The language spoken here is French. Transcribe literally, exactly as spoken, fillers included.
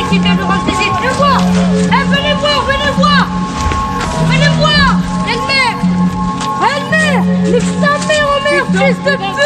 qui vient nous rendre visite. Venez voir. Eh, venez voir, venez voir. Venez voir. Elle-mère. Elle-mère. Nique sa mère, oh merde, fils de